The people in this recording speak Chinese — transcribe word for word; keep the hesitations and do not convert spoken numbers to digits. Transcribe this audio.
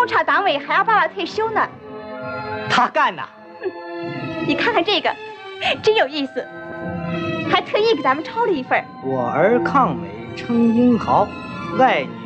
中超党委还要爸爸退休呢。 他干呐！ 你看看这个，真有意思，还特意给咱们抄了一份。 我儿抗美称英豪，爱女。